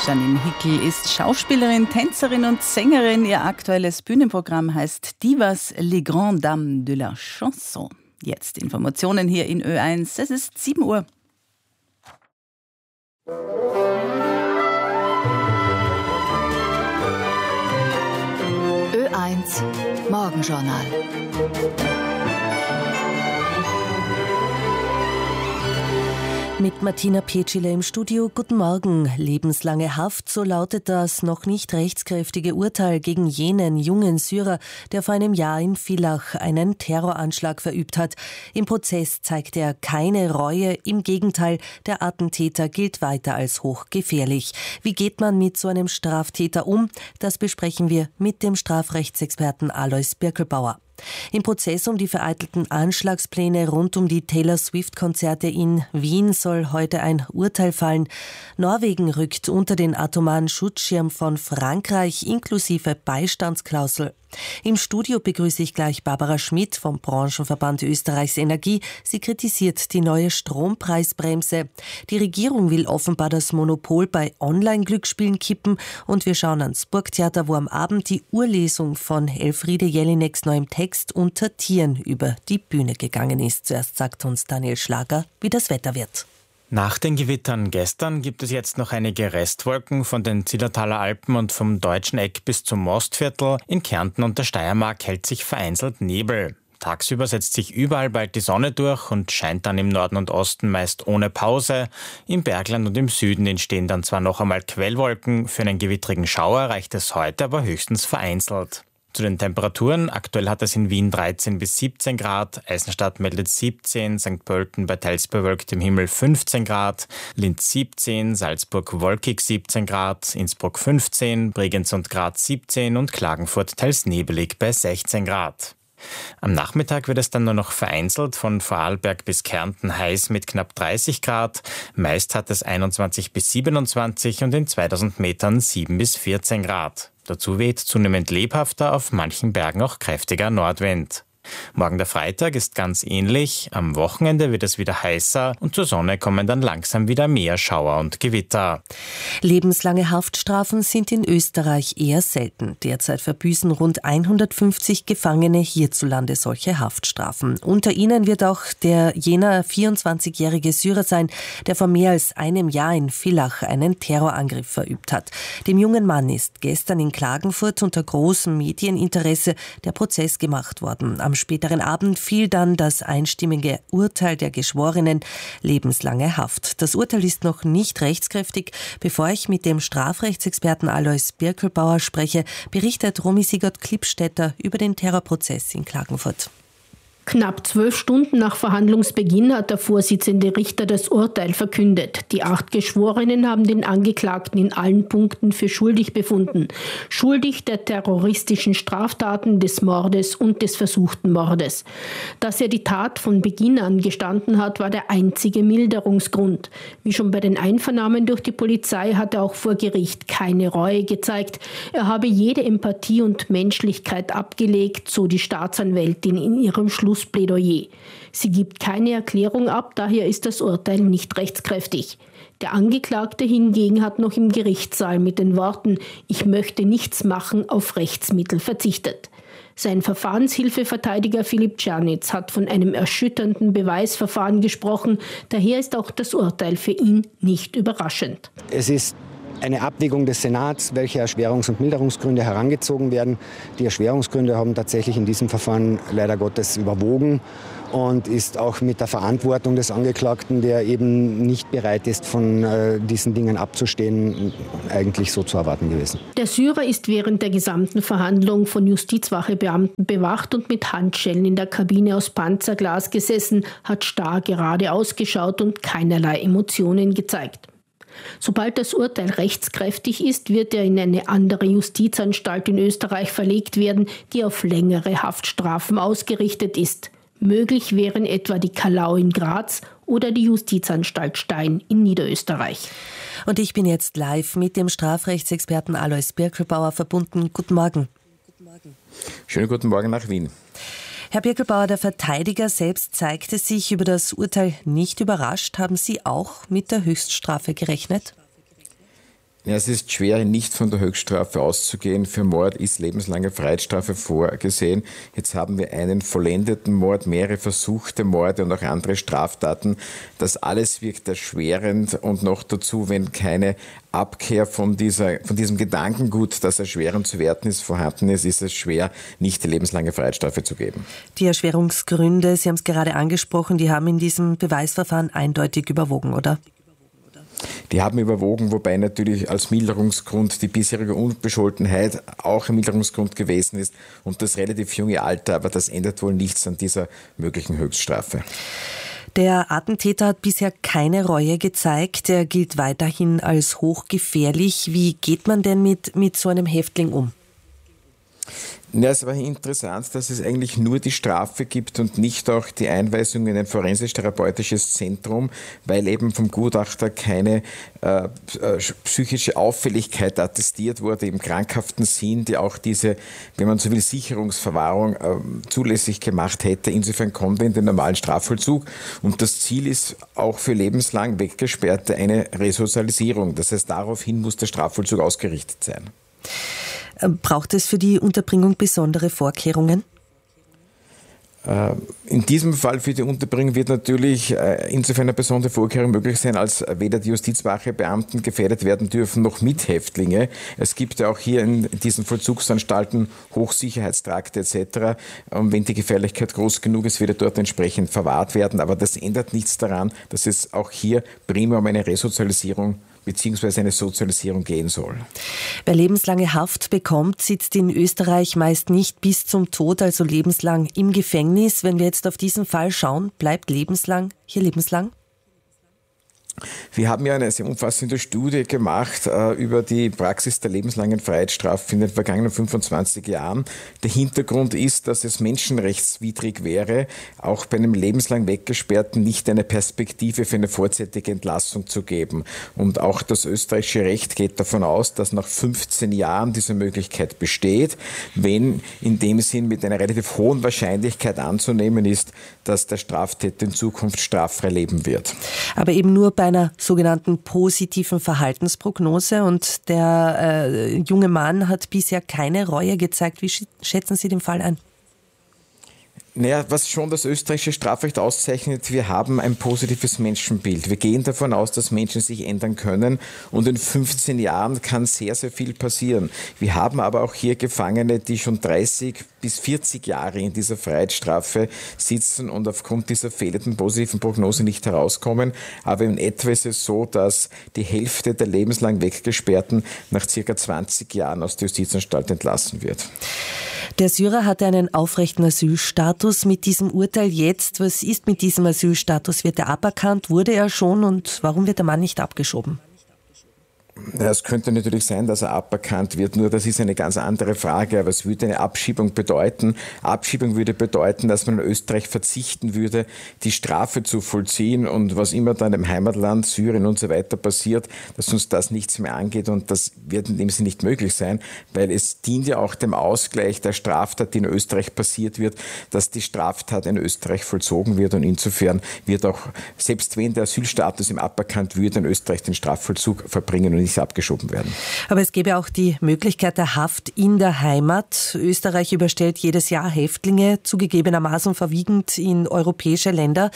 Janine Hickel ist Schauspielerin, Tänzerin und Sängerin. Ihr aktuelles Bühnenprogramm heißt Divas, les grandes dames de la chanson. Jetzt Informationen hier in Ö1. Es ist 7 Uhr. Ö1 Morgenjournal. Mit Martina Petschile im Studio. Guten Morgen. Lebenslange Haft, so lautet das noch nicht rechtskräftige Urteil gegen jenen jungen Syrer, der vor einem Jahr in Villach einen Terroranschlag verübt hat. Im Prozess zeigt er keine Reue. Im Gegenteil, der Attentäter gilt weiter als hochgefährlich. Wie geht man mit so einem Straftäter um? Das besprechen wir mit dem Strafrechtsexperten Alois Birkelbauer. Im Prozess um die vereitelten Anschlagspläne rund um die Taylor Swift-Konzerte in Wien soll heute ein Urteil fallen. Norwegen rückt unter den atomaren Schutzschirm von Frankreich inklusive Beistandsklausel. Im Studio begrüße ich gleich Barbara Schmidt vom Branchenverband Österreichs Energie. Sie kritisiert die neue Strompreisbremse. Die Regierung will offenbar das Monopol bei Online-Glücksspielen kippen. Und wir schauen ans Burgtheater, wo am Abend die Urlesung von Elfriede Jelineks neuem Text Unter Tieren über die Bühne gegangen ist. Zuerst sagt uns Daniel Schlager, wie das Wetter wird. Nach den Gewittern gestern gibt es jetzt noch einige Restwolken von den Zillertaler Alpen und vom Deutschen Eck bis zum Mostviertel. In Kärnten und der Steiermark hält sich vereinzelt Nebel. Tagsüber setzt sich überall bald die Sonne durch und scheint dann im Norden und Osten meist ohne Pause. Im Bergland und im Süden entstehen dann zwar noch einmal Quellwolken, für einen gewittrigen Schauer reicht es heute aber höchstens vereinzelt. Zu den Temperaturen. Aktuell hat es in Wien 13 bis 17 Grad, Eisenstadt meldet 17, St. Pölten bei teils bewölktem Himmel 15 Grad, Linz 17, Salzburg wolkig 17 Grad, Innsbruck 15, Bregenz und Graz 17 und Klagenfurt teils nebelig bei 16 Grad. Am Nachmittag wird es dann nur noch vereinzelt von Vorarlberg bis Kärnten heiß mit knapp 30 Grad. Meist hat es 21 bis 27 und in 2000 Metern 7 bis 14 Grad. Dazu weht zunehmend lebhafter, auf manchen Bergen auch kräftiger Nordwind. Morgen der Freitag ist ganz ähnlich. Am Wochenende wird es wieder heißer und zur Sonne kommen dann langsam wieder mehr Schauer und Gewitter. Lebenslange Haftstrafen sind in Österreich eher selten. Derzeit verbüßen rund 150 Gefangene hierzulande solche Haftstrafen. Unter ihnen wird auch jener 24-jährige Syrer sein, der vor mehr als einem Jahr in Villach einen Terrorangriff verübt hat. Dem jungen Mann ist gestern in Klagenfurt unter großem Medieninteresse der Prozess gemacht worden. Am späteren Abend fiel dann das einstimmige Urteil der Geschworenen, lebenslange Haft. Das Urteil ist noch nicht rechtskräftig. Bevor ich mit dem Strafrechtsexperten Alois Birkelbauer spreche, berichtet Romy Sigurd-Klippstätter über den Terrorprozess in Klagenfurt. Knapp 12 Stunden nach Verhandlungsbeginn hat der Vorsitzende Richter das Urteil verkündet. Die 8 Geschworenen haben den Angeklagten in allen Punkten für schuldig befunden. Schuldig der terroristischen Straftaten, des Mordes und des versuchten Mordes. Dass er die Tat von Beginn an gestanden hat, war der einzige Milderungsgrund. Wie schon bei den Einvernahmen durch die Polizei hat er auch vor Gericht keine Reue gezeigt. Er habe jede Empathie und Menschlichkeit abgelegt, so die Staatsanwältin in ihrem Schlussplädoyer. Sie gibt keine Erklärung ab, daher ist das Urteil nicht rechtskräftig. Der Angeklagte hingegen hat noch im Gerichtssaal mit den Worten „Ich möchte nichts machen" auf Rechtsmittel verzichtet. Sein Verfahrenshilfeverteidiger Philipp Czernitz hat von einem erschütternden Beweisverfahren gesprochen, daher ist auch das Urteil für ihn nicht überraschend. Es ist eine Abwägung des Senats, welche Erschwerungs- und Milderungsgründe herangezogen werden. Die Erschwerungsgründe haben tatsächlich in diesem Verfahren leider Gottes überwogen und ist auch mit der Verantwortung des Angeklagten, der eben nicht bereit ist, von diesen Dingen abzustehen, eigentlich so zu erwarten gewesen. Der Syrer ist während der gesamten Verhandlung von Justizwachebeamten bewacht und mit Handschellen in der Kabine aus Panzerglas gesessen, hat starr gerade ausgeschaut und keinerlei Emotionen gezeigt. Sobald das Urteil rechtskräftig ist, wird er in eine andere Justizanstalt in Österreich verlegt werden, die auf längere Haftstrafen ausgerichtet ist. Möglich wären etwa die Kalau in Graz oder die Justizanstalt Stein in Niederösterreich. Und ich bin jetzt live mit dem Strafrechtsexperten Alois Birkelbauer verbunden. Guten Morgen. Schönen guten Morgen nach Wien. Herr Birkelbauer, der Verteidiger selbst zeigte sich über das Urteil nicht überrascht. Haben Sie auch mit der Höchststrafe gerechnet? Ja, es ist schwer, nicht von der Höchststrafe auszugehen. Für Mord ist lebenslange Freiheitsstrafe vorgesehen. Jetzt haben wir einen vollendeten Mord, mehrere versuchte Morde und auch andere Straftaten. Das alles wirkt erschwerend und noch dazu, wenn keine Abkehr von diesem Gedankengut, das erschwerend zu werten ist, vorhanden ist, ist es schwer, nicht die lebenslange Freiheitsstrafe zu geben. Die Erschwerungsgründe, Sie haben es gerade angesprochen, die haben in diesem Beweisverfahren eindeutig überwogen, oder? Die haben überwogen, wobei natürlich als Milderungsgrund die bisherige Unbescholtenheit auch ein Milderungsgrund gewesen ist und das relativ junge Alter, aber das ändert wohl nichts an dieser möglichen Höchststrafe. Der Attentäter hat bisher keine Reue gezeigt, er gilt weiterhin als hochgefährlich. Wie geht man denn mit so einem Häftling um? Ja, es war interessant, dass es eigentlich nur die Strafe gibt und nicht auch die Einweisung in ein forensisch-therapeutisches Zentrum, weil eben vom Gutachter keine psychische Auffälligkeit attestiert wurde im krankhaften Sinn, die auch diese, wenn man so will, Sicherungsverwahrung zulässig gemacht hätte. Insofern kommt er in den normalen Strafvollzug und das Ziel ist auch für lebenslang Weggesperrte eine Resozialisierung. Das heißt, daraufhin muss der Strafvollzug ausgerichtet sein. Braucht es für die Unterbringung besondere Vorkehrungen? In diesem Fall für die Unterbringung wird natürlich insofern eine besondere Vorkehrung möglich sein, als weder die Justizwachebeamten gefährdet werden dürfen, noch Mithäftlinge. Es gibt ja auch hier in diesen Vollzugsanstalten Hochsicherheitstrakte etc. Und wenn die Gefährlichkeit groß genug ist, wird er dort entsprechend verwahrt werden. Aber das ändert nichts daran, dass es auch hier primär um eine Resozialisierung bzw. eine Sozialisierung gehen soll. Wer lebenslange Haft bekommt, sitzt in Österreich meist nicht bis zum Tod, also lebenslang im Gefängnis. Wenn wir jetzt auf diesen Fall schauen, bleibt lebenslang hier lebenslang? Wir haben ja eine sehr umfassende Studie gemacht über die Praxis der lebenslangen Freiheitsstrafe in den vergangenen 25 Jahren. Der Hintergrund ist, dass es menschenrechtswidrig wäre, auch bei einem lebenslang Weggesperrten nicht eine Perspektive für eine vorzeitige Entlassung zu geben. Und auch das österreichische Recht geht davon aus, dass nach 15 Jahren diese Möglichkeit besteht, wenn in dem Sinn mit einer relativ hohen Wahrscheinlichkeit anzunehmen ist, dass der Straftäter in Zukunft straffrei leben wird. Aber eben nur bei einer sogenannten positiven Verhaltensprognose und der junge Mann hat bisher keine Reue gezeigt. Wie schätzen Sie den Fall ein? Naja, was schon das österreichische Strafrecht auszeichnet, wir haben ein positives Menschenbild. Wir gehen davon aus, dass Menschen sich ändern können und in 15 Jahren kann sehr, sehr viel passieren. Wir haben aber auch hier Gefangene, die schon 30 bis 40 Jahre in dieser Freiheitsstrafe sitzen und aufgrund dieser fehlenden positiven Prognose nicht herauskommen. Aber in etwa ist es so, dass die Hälfte der lebenslang Weggesperrten nach circa 20 Jahren aus der Justizanstalt entlassen wird. Der Syrer hatte einen aufrechten Asylstatus mit diesem Urteil jetzt. Was ist mit diesem Asylstatus? Wird er aberkannt? Wurde er schon? Und warum wird der Mann nicht abgeschoben? Es könnte natürlich sein, dass er aberkannt wird, nur das ist eine ganz andere Frage. Aber es würde eine Abschiebung bedeuten. Abschiebung würde bedeuten, dass man in Österreich verzichten würde, die Strafe zu vollziehen und was immer dann im Heimatland, Syrien und so weiter passiert, dass uns das nichts mehr angeht und das wird in dem Sinne nicht möglich sein, weil es dient ja auch dem Ausgleich der Straftat, die in Österreich passiert wird, dass die Straftat in Österreich vollzogen wird und insofern wird auch, selbst wenn der Asylstatus ihm aberkannt würde, in Österreich den Strafvollzug verbringen und nicht abgeschoben werden. Aber es gäbe auch die Möglichkeit der Haft in der Heimat. Österreich überstellt jedes Jahr Häftlinge, zugegebenermaßen verwiegend in europäische Länder.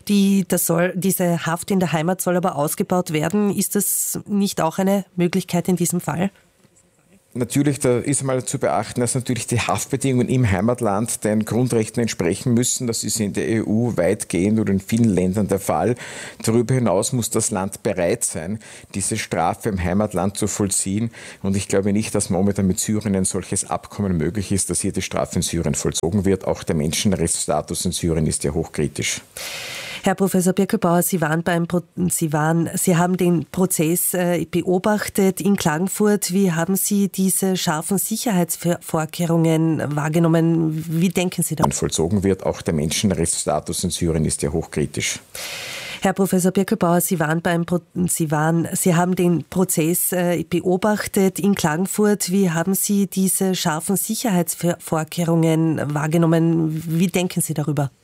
Diese Haft in der Heimat soll aber ausgebaut werden. Ist das nicht auch eine Möglichkeit in diesem Fall? Natürlich, da ist einmal zu beachten, dass natürlich die Haftbedingungen im Heimatland den Grundrechten entsprechen müssen. Das ist in der EU weitgehend oder in vielen Ländern der Fall. Darüber hinaus muss das Land bereit sein, diese Strafe im Heimatland zu vollziehen. Und ich glaube nicht, dass momentan mit Syrien ein solches Abkommen möglich ist, dass hier die Strafe in Syrien vollzogen wird. Auch der Menschenrechtsstatus in Syrien ist ja hochkritisch. Herr Professor Birkelbauer, Sie haben den Prozess beobachtet in Klagenfurt. Wie haben Sie diese scharfen Sicherheitsvorkehrungen wahrgenommen? Wie denken Sie da? Vollzogen wird, auch der Menschenrechtsstatus in Syrien ist ja hochkritisch. Herr Professor Birkelbauer, Sie haben den Prozess beobachtet in Klagenfurt. Wie haben Sie diese scharfen Sicherheitsvorkehrungen wahrgenommen? Wie denken Sie darüber?